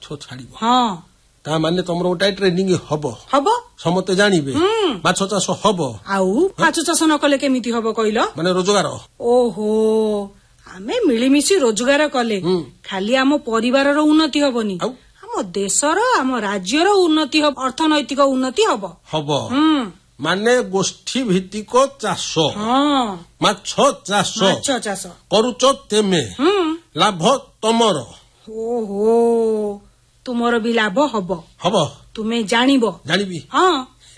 ଛାଡ଼ିବ ହଁ ତା ମାନେ ତମର ଗୋଟାଏ ଟ୍ରେନିଂ ହବ ହବ ସମସ୍ତେ ଜାଣିବେ ମାଛ ଚାଷ ହବ ଆଉ ମାଛ ଚାଷ ନ କଲେ କେମିତି ହବ କହିଲ ମାନେ ରୋଜଗାର ଓହୋ ଆମେ ମିଳିମିଶି ରୋଜଗାର କଲେ ଖାଲି ଆମ ପରିବାରର ଉନ୍ନତି ହବନି ଆଉ ଆମ ଦେଶର ଆମ ରାଜ୍ୟର ଉନ୍ନତି ହବ ଅର୍ଥନୈତିକ ଉନ୍ନତି ହବ ହବ ମାନେ ଗୋଷ୍ଠୀ ଭିତ୍ତିକ ଚାଷ ମାଛ ଚାଷ କରୁଛ ତେମେ ଲାଭ ତମର ଓହୋ ତୁମର ବି ଲାଭ ହବ ହବ ତୁମେ ଜାଣିବି ହଁ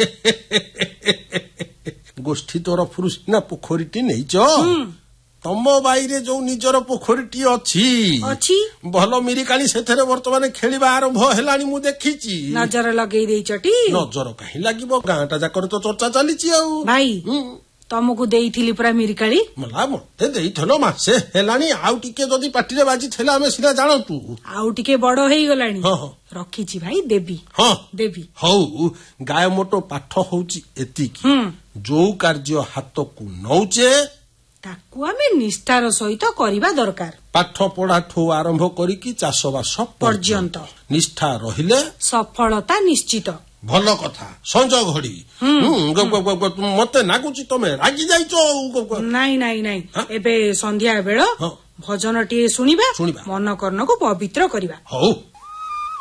ଗୋଷ୍ଠୀ ତରଫରୁ ସିନା ପୋଖରୀଟି ନେଇଛ ତମ ବାଇରେ ଯୋଉ ନିଜର ପୋଖରୀଟି ଅଛି ଭଲ ମିରିକାଳି ସେଥିରେ ବର୍ତ୍ତମାନ ଖେଳିବା ଆରମ୍ଭ ହେଲାଣି ମୁଁ ଦେଖିଛି ନଜର ଲଗେଇ ଦେଇଛଟି ନଜର କାହିଁ ଲାଗିବ ଗାଁଟା ଯାକର ତ ଚର୍ଚ୍ଚା ଚାଲିଛି ଆଉ ଭାଇ ତମକୁ ଦେଇଥିଲି ପୁରା ମିରିକାଳି ମତେ ଦେଇଥିଲ ମାସେ ହେଲାଣି ଆଉ ଟିକେ ଯଦି ପାଟିରେ ବାଜିଥିଲା ଆମେ ସିନା ଜାଣନ୍ତୁ ଆଉ ଟିକେ ବଡ ହେଇଗଲାଣି ରଖିଛି ଭାଇ ଦେବି ହଉ ଗାୟ ମୋଟ ପାଠ ହଉଛି ଏତିକି ଯୋଉ କାର୍ଯ୍ୟ ହାତକୁ ନଉଛେ ତାକୁ ଆମେ ନିଷ୍ଠାର ସହିତ କରିବା ଦରକାର ପାଠ ପଢାଠୁ ଆରମ୍ଭ କରିକି ଚାଷବାସ ପର୍ଯ୍ୟନ୍ତ ନିଷ୍ଠା ରହିଲେ ସଫଳତା ନିଶ୍ଚିତ ଭଲ କଥା ସଞ୍ଜ ଘଡି ମତେ ଲାଗୁଛି ତମେ ରାଗି ଯାଇଛ ନାଇଁ ଏବେ ସନ୍ଧ୍ୟା ବେଳ ଭଜନଟିଏ ଶୁଣିବା ମନ କର୍ଣ୍ଣକୁ ପବିତ୍ର କରିବା ହଉ